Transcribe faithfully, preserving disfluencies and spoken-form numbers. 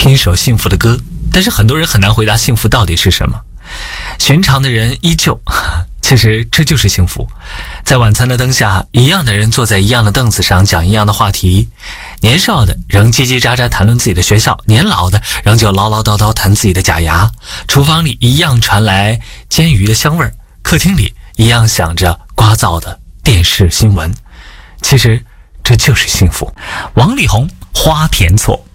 听一首幸福的歌，但是很多人很难回答幸福到底是什么。寻常的人依旧，其实这就是幸福。在晚餐的灯下，一样的人坐在一样的凳子上讲一样的话题，年少的仍叽叽喳喳谈论自己的学校，年老的仍旧唠唠叨叨谈自己的假牙。厨房里一样传来煎鱼的香味儿，客厅里一样响着聒噪的电视新闻。其实这就是幸福。王力宏，花田错。